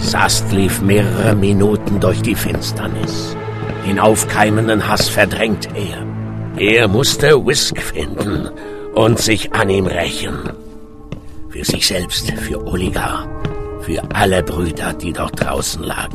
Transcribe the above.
Sast lief mehrere Minuten durch die Finsternis. Den aufkeimenden Hass verdrängt er. Er musste Whisk finden und sich an ihm rächen. Für sich selbst, für Oligar, für alle Brüder, die dort draußen lagen.